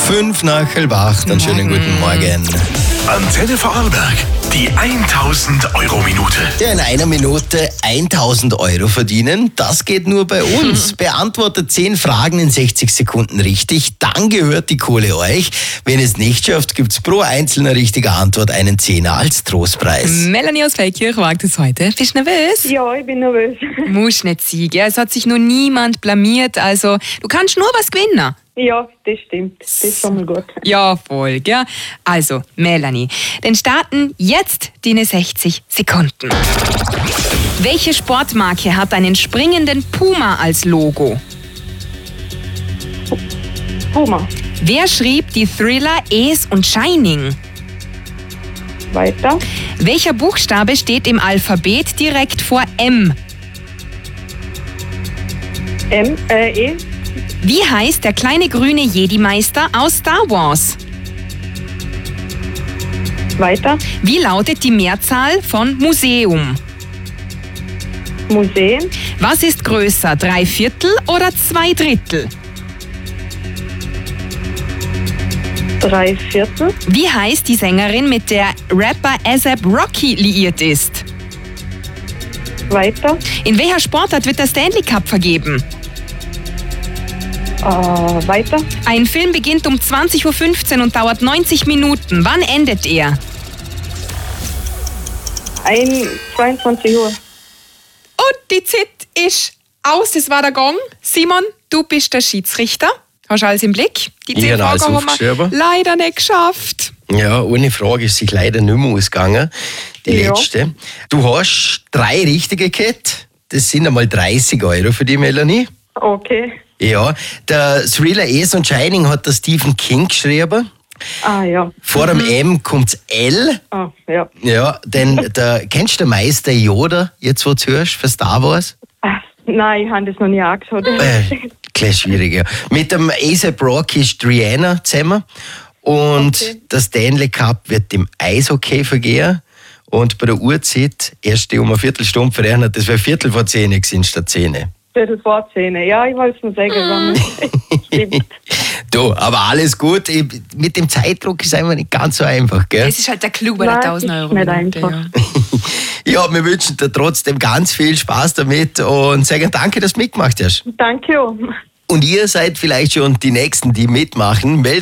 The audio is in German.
7:05. Einen schönen guten Morgen. Antenne Vorarlberg, die 1000-Euro-Minute. Ja, in einer Minute 1000 Euro verdienen, das geht nur bei uns. Beantwortet 10 Fragen in 60 Sekunden richtig, dann gehört die Kohle euch. Wenn es nicht schafft, gibt's pro einzelner richtiger Antwort einen Zehner als Trostpreis. Melanie aus Feldkirch wagt es heute. Bist du nervös? Ja, ich bin nervös. Muss nicht sein, gell? Es hat sich noch niemand blamiert, also du kannst nur was gewinnen. Ja, das stimmt. Das ist schon mal gut. Ja, voll, gell? Also, Melanie, dann starten jetzt deine 60 Sekunden. Welche Sportmarke hat einen springenden Puma als Logo? Puma. Wer schrieb die Thriller Ace und Shining? Weiter. Welcher Buchstabe steht im Alphabet direkt vor M? E. Wie heißt der kleine grüne Jedi-Meister aus Star Wars? Weiter. Wie lautet die Mehrzahl von Museum? Museen. Was ist größer, 3/4 oder 2/3? 3/4. Wie heißt die Sängerin, mit der Rapper A$AP Rocky liiert ist? Weiter. In welcher Sportart wird der Stanley Cup vergeben? Weiter. Ein Film beginnt um 20:15 Uhr und dauert 90 Minuten. Wann endet er? 22 Uhr. Und die Zeit ist aus, das war der Gong. Simon, du bist der Schiedsrichter. Hast du alles im Blick? Die 10 habe alles Fragen haben wir aufgeschrieben. leider nicht geschafft. Ja, ohne Frage ist sich leider nicht mehr ausgegangen. Die letzte. Du hast 3 richtige gehabt. Das sind einmal 30 Euro für die Melanie. Okay. Ja, der Thriller Ace und Shining hat der Stephen King geschrieben. Ja. Vor dem M kommt's L. Ja. Ja, denn kennst du den Meister Yoda, jetzt wo du hörst, für Star Wars? Nein, ich habe das noch nie angeschaut. Gleich schwieriger. Mit dem A$AP Rocky ist Rihanna zusammen. Und Okay. der Stanley Cup wird im Eishockey vergehen. Und bei der Uhrzeit erst um eine Viertelstunde verrechnet, das wäre 10:15 gewesen statt 10. Viertel vor 10. Ja, ich wollte es nur sagen. Stimmt. Du, aber alles gut. Mit dem Zeitdruck ist einfach nicht ganz so einfach, gell? Das ist halt der Clou bei der Nein, 1000 ist Euro. nicht Minute, einfach. ja. Ja, wir wünschen dir trotzdem ganz viel Spaß damit und sagen danke, dass du mitgemacht hast. Danke auch. Und ihr seid vielleicht schon die Nächsten, die mitmachen. Meldet